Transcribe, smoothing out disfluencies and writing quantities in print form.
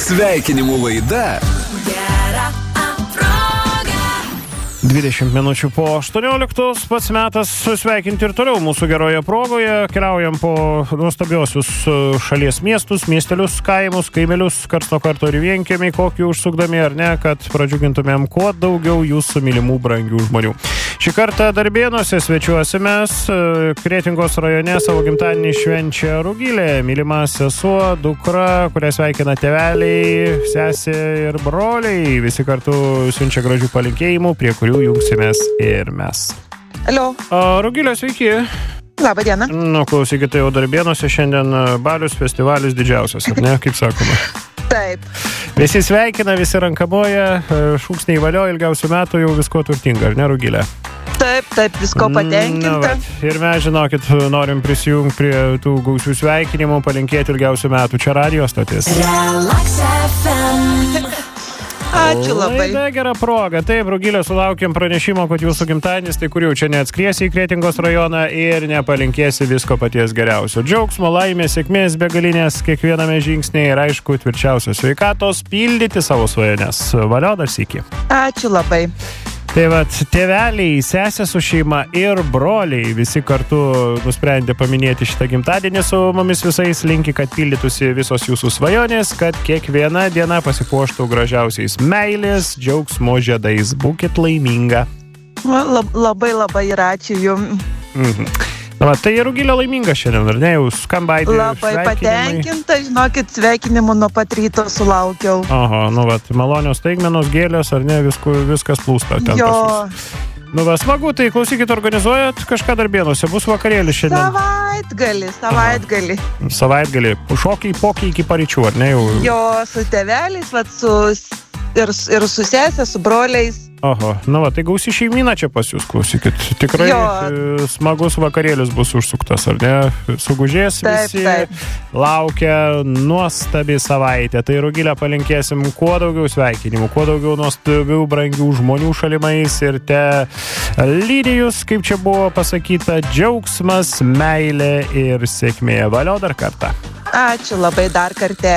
Sveikinimų laida 20 minučių po 18, pats metas sveikinti ir toliau mūsų geroje progoje. Keliaujam po nuostabiosius šalies miestus, miestelius, kaimus, kaimelius, karts nuo karto ir vienkiemiai, kokį užsukdami ar ne, kad pradžiugintumėm kuo daugiau jūsų mylimų brangių žmonių. Šį kartą Darbėnuose svečiuosimės. Kretingos rajone savo gimtadienį švenčia Rugilė, mylima sesuo, dukra, kurią sveikina tėveliai, sesė ir broliai. Visi kartu siunčia gražių palinkėjimų, prie kurių jungsimės ir mes. Alio. Rugilė, sveiki. Labą dieną. Nu, klausykite, jau Darbėnuose šiandien balius, festivalis didžiausias, ar ne, kaip sakoma? Taip. Visi sveikina, visi rankamoja, šūksniai valio, ilgiausių metų jau visko turtinga, ar ne, Rugilė? Taip, visko patenkinta. Ir mes, žinokit, norim prisijungti prie tų gausių sveikinimų, palinkėti ilgiausių metų. Čia radio stotis. Ačiū labai. Laida gera proga. Taip, Rugilė, sulaukėm pranešimo, kad jūsų gimtadienis, tai kur jau čia neatskriesi į Kretingos rajoną ir nepalinkėsi visko paties geriausio. Džiaugsmo, laimės, sėkmės, begalinės kiekviename žingsnėje ir aišku, tvirčiausios sveikatos, pildyti savo svajones. Valio dar sykį. Ačiū labai. Tai vat, tėveliai, sesė su šeima ir broliai visi kartu nusprendė paminėti šitą gimtadienį su mumis visais. Linki, kad pildytųsi visos jūsų svajonės, kad kiekviena diena pasipuoštų gražiausiais meilės, džiaugsmo žiedais. Būkit laiminga. Labai ir ačiū jums. Na, tai Rugilė laiminga šiandien, ar ne? Jau skamba aidė labai patenkinta, žinokit, sveikinimų nuo pat ryto sulaukiau. Aha, nu vat, malonios staigmenos, gėlės, ar ne, viskas plūsta ten pas jūs. Nu, va, smagu, tai klausykit, organizuojat kažką Darbėnuose, bus vakarėlis šiandien. Savaitgalį. Savaitgalį, šokiai, pokiai iki paryčių, ar ne? Jo, su tėveliais, vat, ir su sesė, su broliais. Oho, nu va, tai gausi šeimyna čia pas jūs, klausykit. Tikrai smagus vakarėlis bus užsuktas, ar ne? Sugužės visi, laukia nuostabi savaitė. Tai Rugilė palinkėsim kuo daugiau sveikinimų, kuo daugiau nuostabių, brangių žmonių šalimais ir te lydijus, kaip čia buvo pasakyta, džiaugsmas, meilė ir sėkmė. Valio dar kartą. Ačiū labai dar kartą.